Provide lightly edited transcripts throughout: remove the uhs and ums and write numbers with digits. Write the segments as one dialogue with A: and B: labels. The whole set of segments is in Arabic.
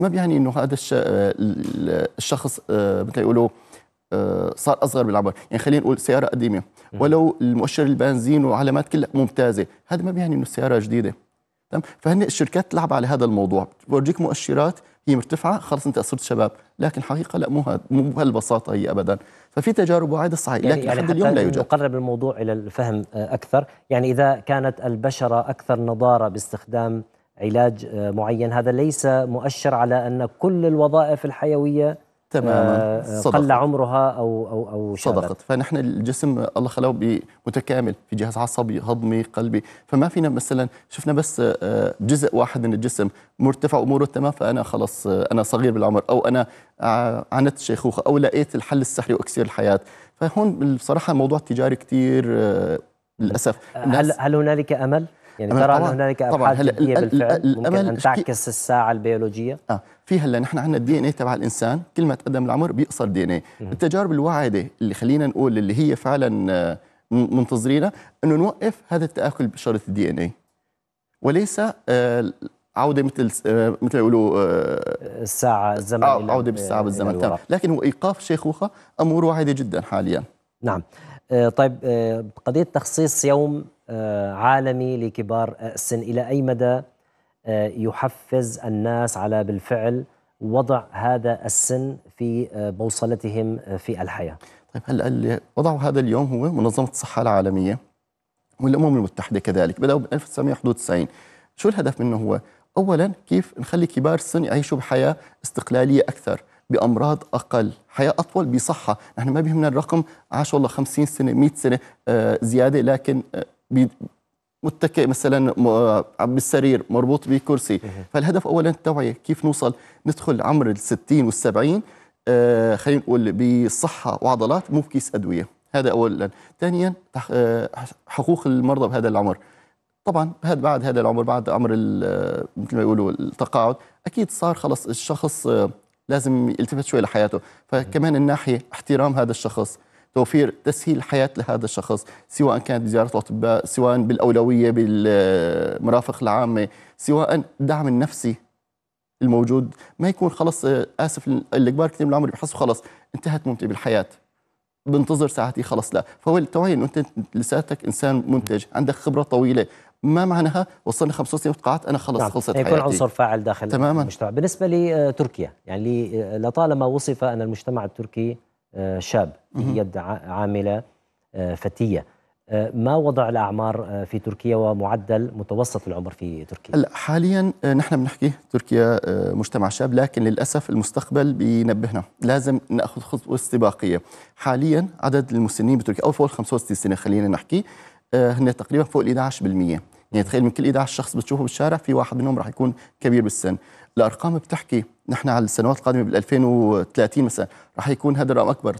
A: ما بيعني انه هذا الشخص مثل يقولوا صار اصغر بالعمر. يعني خلينا نقول سياره قديمه ولو المؤشر البنزين وعلامات كلها ممتازه، هذا ما بيعني انه السياره جديده. تمام؟ فهن الشركات تلعب على هذا الموضوع، بورجيك مؤشرات هي مرتفعه خلص انت صرت شباب، لكن الحقيقه لا، مو بهالبساطه هي ابدا. ففي تجارب وعيد صحيح، لكن
B: يعني
A: لحد اليوم لا يوجد.
B: نقرب الموضوع الى الفهم اكثر. يعني اذا كانت البشره اكثر نضاره باستخدام علاج معين، هذا ليس مؤشر على ان كل الوظائف الحيويه
A: تماما
B: قل عمرها او شابت.
A: صدقت. فنحن الجسم الله خلقه متكامل، في جهاز عصبي هضمي قلبي، فما فينا مثلا شفنا بس جزء واحد من الجسم مرتفع اموره تمام فانا خلص انا صغير بالعمر، او انا عانيت شيخوخه، او لقيت الحل السحري واكسير الحياه. فهون بصراحه الموضوع تجاري كثير للاسف.
B: هل هنالك امل؟ يعني ترى أن هنالك أبحاث جدية بالفعل ممكن أن تعكس الساعة البيولوجية؟
A: في هلا نحن عندنا الدي ان اي تبع الانسان كل ما تقدم العمر بيقصر الدي ان اي. التجارب الواعده اللي خلينا نقول اللي هي فعلا منتظرينها انه نوقف هذا التاكل بشرط الدي ان اي، وليس عوده مثل يقولوا
B: الساعة الزمن
A: عوده بالساعة بالزمن. تمام، لكن هو ايقاف شيخوخه امور واعده جدا حاليا.
B: نعم. طيب، قضية تخصيص يوم عالمي لكبار السن، إلى أي مدى يحفز الناس على بالفعل وضع هذا السن في بوصلتهم في الحياة؟
A: طيب هلا اللي وضعوا هذا اليوم هو منظمة الصحة العالمية والأمم المتحدة كذلك، بدأوا ب 1991. شو الهدف منه؟ هو أولا كيف نخلي كبار السن يعيشوا بحياة استقلالية أكثر، بأمراض أقل، حياة أطول، بصحة. نحن ما بيهمنا الرقم، عاش والله 50 سنة 100 سنة زيادة، لكن متكئ مثلا بالسرير مربوط بكرسي. فالهدف اولا التوعيه، كيف نوصل ندخل عمر ال60 وال70 خلينا نقول بصحه وعضلات، مو بكيس ادويه. هذا اولا. ثانيا حقوق المرضى بهذا العمر. طبعا بعد هذا العمر، بعد عمر مثل ما يقولوا التقاعد، اكيد صار خلص الشخص لازم يلتفت شوي لحياته. فكمان الناحيه احترام هذا الشخص، توفير تسهيل الحياة لهذا الشخص، سواء كانت بزيارة الأطباء، سواء بالأولوية بالمرافق العامة، سواء الدعم النفسي الموجود. ما يكون خلص آسف الكبار كثير من العمر بيحسوا خلص انتهت ممتعة بالحياة، بنتظر ساعتي خلص. لا، فهو التوعية انه انت لساتك انسان منتج، عندك خبرة طويلة، ما معناها وصلنا 65 وتقاعدت انا خلص.
B: نعم.
A: خلصت
B: يكون
A: حياتي.
B: عنصر فاعل داخل
A: تماما.
B: المجتمع. بالنسبة لتركيا، يعني لطالما وصف أن المجتمع التركي شاب في يد عاملة فتية، ما وضع الأعمار في تركيا ومعدل متوسط العمر في تركيا؟
A: هلا حاليا نحن بنحكي تركيا مجتمع شاب، لكن للاسف المستقبل بينبهنا لازم ناخذ خطوه استباقيه. حاليا عدد المسنين بتركيا او فوق 65 سنه خلينا نحكي هن تقريبا فوق ال 11%. يعني تخيل من كل 11 شخص بتشوفه بالشارع في واحد منهم راح يكون كبير بالسن. الارقام بتحكي نحن على السنوات القادمه بال 2030 مثلا راح يكون هذا الرقم اكبر،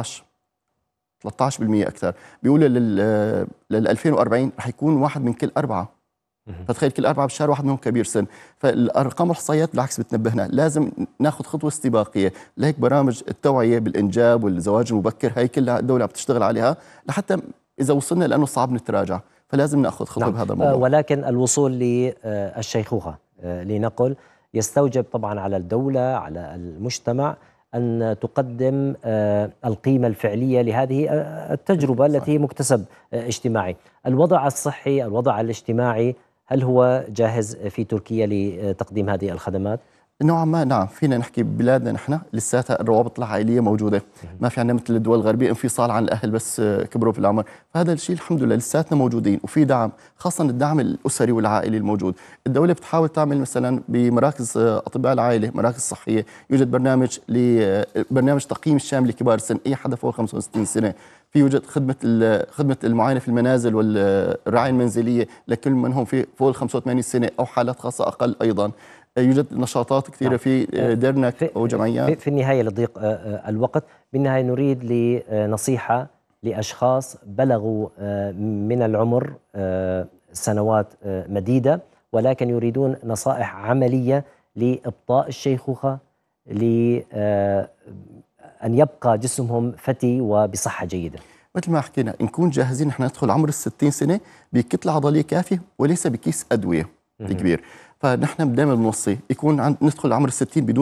A: 13% اكثر. بيقولوا لل 2040 رح يكون واحد من كل 4. فتخيل كل 4 بالشارع واحد منهم كبير سن. فالارقام والاحصائيات بالعكس بتنبهنا لازم ناخذ خطوه استباقيه. لهيك برامج التوعيه بالانجاب والزواج المبكر هي كلها الدوله بتشتغل عليها، لحتى اذا وصلنا لانه صعب نتراجع، فلازم ناخذ خطوه بهذا الموضوع.
B: ولكن الوصول للشيخوخه لنقل يستوجب طبعا على الدوله، على المجتمع، أن تقدم القيمة الفعلية لهذه التجربة التي هي مكتسب اجتماعي. الوضع الصحي، الوضع الاجتماعي، هل هو جاهز في تركيا لتقديم هذه الخدمات؟
A: نوعا ما نعم. فينا نحكي ببلادنا نحن لساتها الروابط العائليه موجوده، ما في عندنا مثل الدول الغربيه انفصال عن الاهل بس كبروا في العمر. فهذا الشيء الحمد لله لساتنا موجودين، وفي دعم، خاصه الدعم الاسري والعائلي الموجود. الدوله بتحاول تعمل مثلا بمراكز اطباء العائله، مراكز صحيه، يوجد برنامج تقييم الشامل لكبار السن، اي حدا فوق 65 سنه. في يوجد خدمه المعاينه في المنازل والرعايه المنزليه لكل من هم في فوق ال 85 سنه او حالات خاصه اقل. ايضا يوجد نشاطات كثيرة في ديرنك أو جمعيات.
B: في النهاية لضيق الوقت، بالنهاية نريد لنصيحة لأشخاص بلغوا من العمر سنوات مديدة، ولكن يريدون نصائح عملية لإبطاء الشيخوخة، لأن يبقى جسمهم فتي وبصحة جيدة.
A: مثل ما حكينا نكون جاهزين نحن ندخل عمر ال60 سنة بكتلة عضلية كافية وليس بكيس أدوية كبير. فنحن دائما بنوصي يكون ندخل عمر ال60 بدون